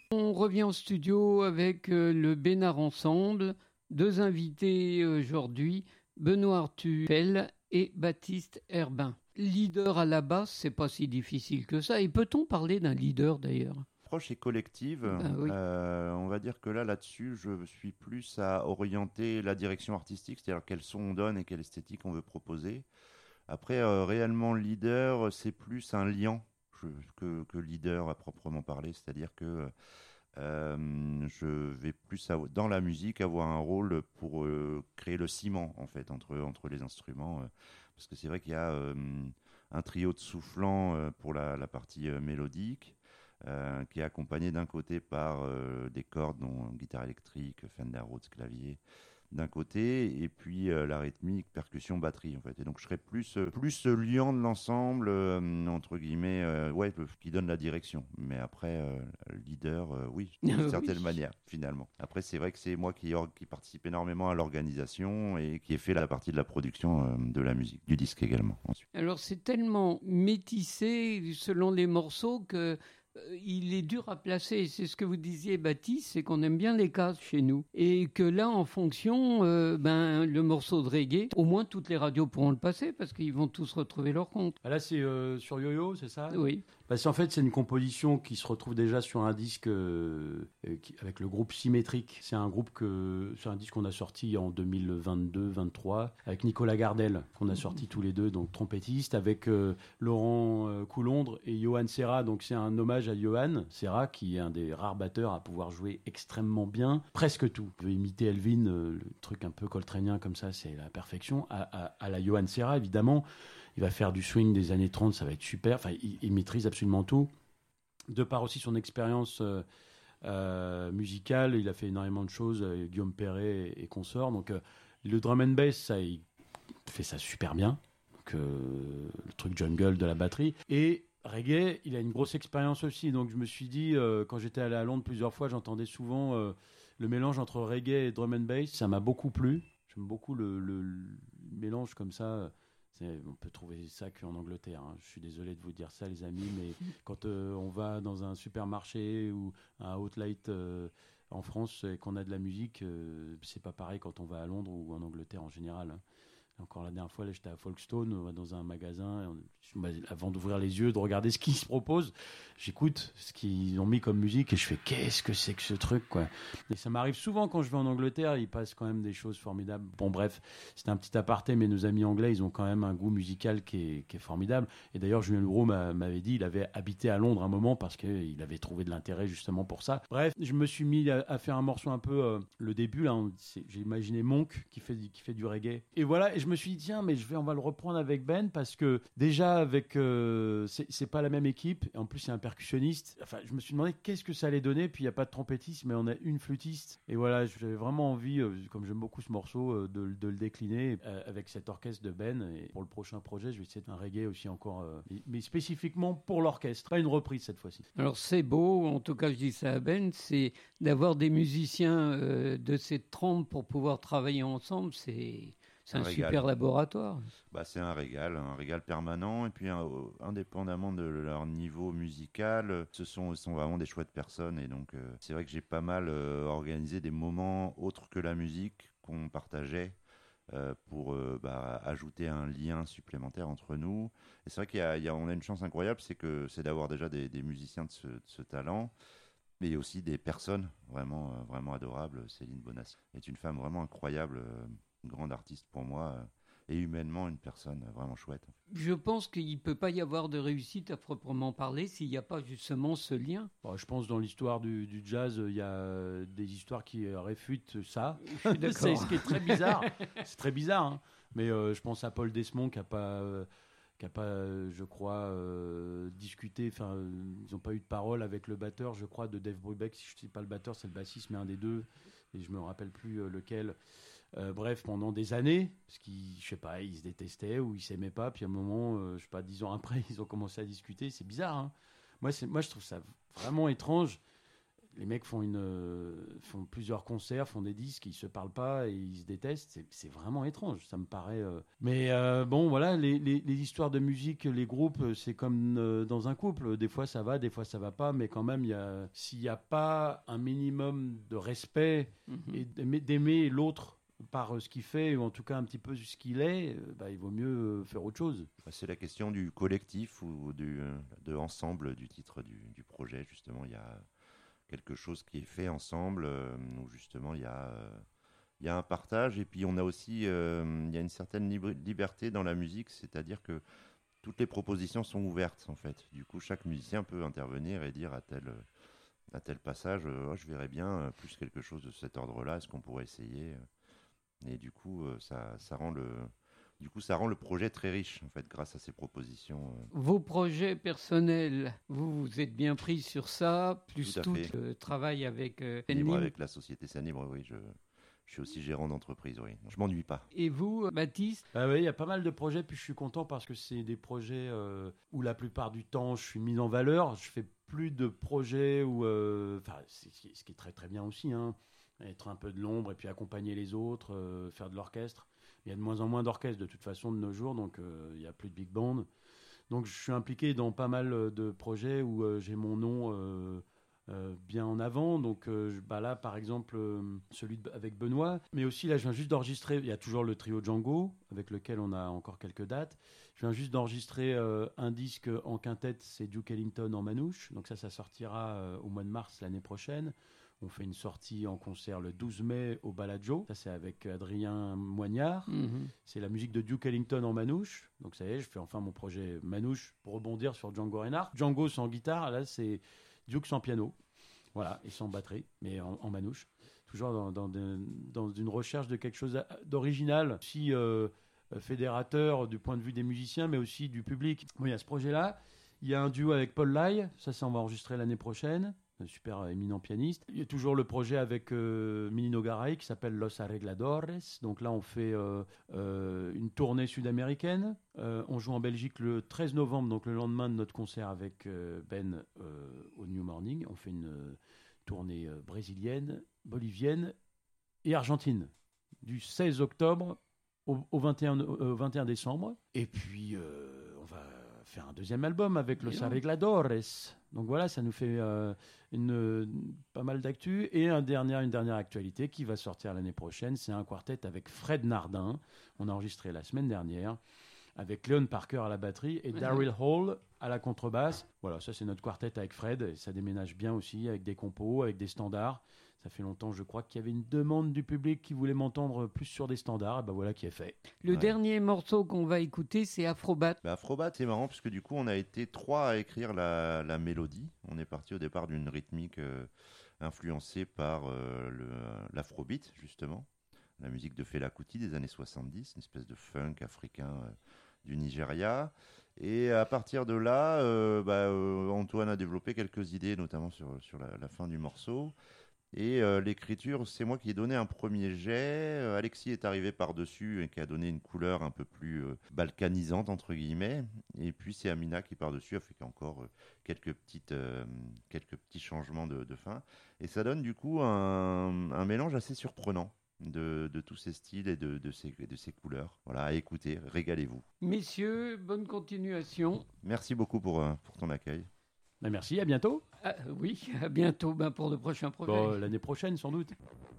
On revient au studio avec le Bénard Ensemble. Deux invités aujourd'hui, Benoît Arthuel et Baptiste Herbin. Leader à la basse, c'est pas si difficile que ça. Et peut-on parler d'un leader d'ailleurs? Proche et collective, Ben oui. on va dire que là-dessus, je suis plus à orienter la direction artistique, c'est-à-dire quel son on donne et quelle esthétique on veut proposer. Après, réellement leader, c'est plus un liant que leader à proprement parler, c'est-à-dire que je vais plus dans la musique avoir un rôle pour créer le ciment en fait entre les instruments, parce que c'est vrai qu'il y a un trio de soufflants pour la partie mélodique, qui est accompagné d'un côté par des cordes, dont guitare électrique, Fender Rhodes, clavier, d'un côté, et puis la rythmique, percussion, batterie, en fait. Et donc, je serais plus ce liant de l'ensemble, entre guillemets, ouais, qui donne la direction. Mais après, leader, oui, d'une certaine Oui. manière, finalement. Après, c'est vrai que c'est moi qui participe énormément à l'organisation et qui ai fait la partie de la production de la musique, du disque également, ensuite. Alors c'est tellement métissé selon les morceaux que il est dur à placer. C'est ce que vous disiez, Baptiste, c'est qu'on aime bien les cases chez nous. Et que là, en fonction, le morceau de reggae, au moins toutes les radios pourront le passer parce qu'ils vont tous retrouver leur compte. Ah, là, c'est sur Yo-Yo, c'est ça? Oui. Parce qu'en fait, c'est une composition qui se retrouve déjà sur un disque avec le groupe Symétrique. C'est un disque qu'on a sorti en 2022-23 avec Nicolas Gardel, qu'on a sorti tous les deux, donc trompettiste, avec Laurent Coulondre et Johan Serra. Donc c'est un hommage à Johan Serra, qui est un des rares batteurs à pouvoir jouer extrêmement bien, presque tout. Il veut imiter Elvin, le truc un peu coltranien comme ça, c'est la perfection. À la Johan Serra, évidemment. Il va faire du swing des années 30, ça va être super. Enfin, il maîtrise absolument tout. De par aussi son expérience musicale, il a fait énormément de choses, Guillaume Perret et consorts. Donc, le drum and bass, ça, il fait ça super bien. Donc, le truc jungle de la batterie. Et reggae, il a une grosse expérience aussi. Donc, je me suis dit, quand j'étais allé à Londres plusieurs fois, j'entendais souvent le mélange entre reggae et drum and bass. Ça m'a beaucoup plu. J'aime beaucoup le mélange comme ça. On peut trouver ça qu'en Angleterre. Hein. Je suis désolé de vous dire ça, les amis, mais quand on va dans un supermarché ou un outlet en France et qu'on a de la musique, c'est pas pareil quand on va à Londres ou en Angleterre en général. Hein. Encore la dernière fois, là, j'étais à Folkestone, dans un magasin. Avant d'ouvrir les yeux, de regarder ce qu'ils se proposent, j'écoute ce qu'ils ont mis comme musique et je fais qu'est-ce que c'est que ce truc, quoi. Et ça m'arrive souvent quand je vais en Angleterre, ils passent quand même des choses formidables. Bon, bref, c'était un petit aparté, mais nos amis anglais, ils ont quand même un goût musical qui est formidable. Et d'ailleurs, Julien Loubreau m'avait dit, il avait habité à Londres un moment parce qu'il avait trouvé de l'intérêt justement pour ça. Bref, je me suis mis à faire un morceau un peu le début, là, j'ai imaginé Monk qui fait du reggae. Et voilà, et je me suis dit tiens, mais on va le reprendre avec Ben parce que déjà avec c'est pas la même équipe, et en plus c'est un percussionniste. Enfin, je me suis demandé qu'est-ce que ça allait donner, puis il y a pas de trompettiste mais on a une flûtiste, et voilà, j'avais vraiment envie, comme j'aime beaucoup ce morceau, de le décliner avec cet orchestre de Ben. Et pour le prochain projet, je vais essayer de faire un reggae aussi encore, mais spécifiquement pour l'orchestre, pas une reprise cette fois-ci. Alors c'est beau, en tout cas je dis ça à Ben, c'est d'avoir des musiciens de cette trempe pour pouvoir travailler ensemble, c'est un super laboratoire. Bah, c'est un régal permanent. Et puis, indépendamment de leur niveau musical, ce sont vraiment des chouettes personnes. Et donc, c'est vrai que j'ai pas mal organisé des moments autres que la musique qu'on partageait pour ajouter un lien supplémentaire entre nous. Et c'est vrai on a une chance incroyable, c'est d'avoir déjà des musiciens de ce talent. Mais il y a aussi des personnes vraiment adorables. Céline Bonassi est une femme vraiment incroyable, une grande artiste pour moi, et humainement une personne vraiment chouette. Je pense qu'il ne peut pas y avoir de réussite à proprement parler s'il n'y a pas justement ce lien. Bon, je pense dans l'histoire du jazz, il y a des histoires qui réfutent ça. C'est ce qui est très bizarre. C'est très bizarre, hein. Mais je pense à Paul Desmond qui a pas, je crois, discuté. Enfin, ils n'ont pas eu de parole avec le batteur, je crois, de Dave Brubeck. Si je ne dis pas le batteur, c'est le bassiste, mais un des deux. Et je me rappelle plus lequel. Bref, pendant des années, parce qu'ils, je sais pas, ils se détestaient ou ils s'aimaient pas. Puis à un moment, je sais pas, 10 ans après, ils ont commencé à discuter. C'est bizarre, hein. Moi, je trouve ça vraiment étrange. Les mecs font plusieurs concerts, font des disques, ils se parlent pas et ils se détestent. C'est vraiment étrange, ça me paraît. Mais bon, voilà, les histoires de musique, les groupes, c'est comme dans un couple. Des fois ça va, des fois ça va pas, mais quand même, s'il n'y a pas un minimum de respect et d'aimer l'autre par ce qu'il fait, ou en tout cas un petit peu ce qu'il est, il vaut mieux faire autre chose. C'est la question du collectif ou de ensemble du titre du projet. Justement, il y a quelque chose qui est fait ensemble, où justement il y a un partage, et puis on a aussi il y a une certaine liberté dans la musique, c'est-à-dire que toutes les propositions sont ouvertes en fait. Du coup, chaque musicien peut intervenir et dire à tel passage, je verrais bien plus quelque chose de cet ordre-là, est-ce qu'on pourrait essayer? Et du coup, ça rend le projet très riche, en fait, grâce à ces propositions. Vos projets personnels, vous êtes bien pris sur ça, plus tout le travail avec Libre, avec la société Scène Libre, oui, je suis aussi gérant d'entreprise, oui. Je m'ennuie pas. Et vous, Baptiste? Oui, il y a pas mal de projets, puis je suis content parce que c'est des projets où la plupart du temps, je suis mis en valeur. Je fais plus de projets où... ce qui est très très bien aussi, hein. Être un peu de l'ombre et puis accompagner les autres, faire de l'orchestre. Il y a de moins en moins d'orchestres de toute façon de nos jours, donc il n'y a plus de big band. Donc je suis impliqué dans pas mal de projets où j'ai mon nom bien en avant. Donc là, par exemple, celui avec Benoît. Mais aussi, là, je viens juste d'enregistrer, il y a toujours le trio Django, avec lequel on a encore quelques dates. Je viens juste d'enregistrer un disque en quintette, c'est Duke Ellington en manouche. Donc ça sortira au mois de mars l'année prochaine. On fait une sortie en concert le 12 mai au Bellagio. Ça, c'est avec Adrien Moignard. C'est la musique de Duke Ellington en manouche. Donc, ça y est, je fais enfin mon projet manouche pour rebondir sur Django Reinhardt. Django sans guitare, là, c'est Duke sans piano. Voilà, et sans batterie, mais en manouche. Toujours dans une recherche de quelque chose d'original, aussi fédérateur du point de vue des musiciens, mais aussi du public. Bon, il y a ce projet-là. Il y a un duo avec Paul Lai. Ça, on va enregistrer l'année prochaine. Un super éminent pianiste. Il y a toujours le projet avec Minino Garay qui s'appelle Los Arregladores. Donc là, on fait une tournée sud-américaine. On joue en Belgique le 13 novembre, donc le lendemain de notre concert avec Ben au New Morning. On fait une tournée brésilienne, bolivienne et argentine du 16 octobre au 21 décembre. Et puis, on va faire un deuxième album avec Los Arregladores. Donc voilà, ça nous fait pas mal d'actu. Et une dernière actualité qui va sortir l'année prochaine, c'est un quartet avec Fred Nardin. On a enregistré la semaine dernière avec Leon Parker à la batterie et Daryl Hall à la contrebasse. Voilà, ça c'est notre quartet avec Fred. Et ça déménage bien aussi avec des compos, avec des standards. Ça fait longtemps, je crois, qu'il y avait une demande du public qui voulait m'entendre plus sur des standards. Et ben voilà qui est fait. Le dernier morceau qu'on va écouter, c'est Afrobat. Afrobat, c'est marrant parce que du coup, on a été 3 à écrire la mélodie. On est parti au départ d'une rythmique influencée par l'afrobeat, justement. La musique de Fela Kuti des années 70, une espèce de funk africain du Nigeria. Et à partir de là, Antoine a développé quelques idées, notamment sur la fin du morceau. Et l'écriture, c'est moi qui ai donné un premier jet. Alexis est arrivé par-dessus et qui a donné une couleur un peu plus balkanisante, entre guillemets. Et puis c'est Amina qui par-dessus a fait encore quelques petits changements de fin. Et ça donne du coup un mélange assez surprenant de tous ces styles et de ces couleurs. Voilà, à écouter, régalez-vous. Messieurs, bonne continuation. Merci beaucoup pour ton accueil. Merci, à bientôt. Oui, à bientôt pour le prochain projet. L'année prochaine, sans doute.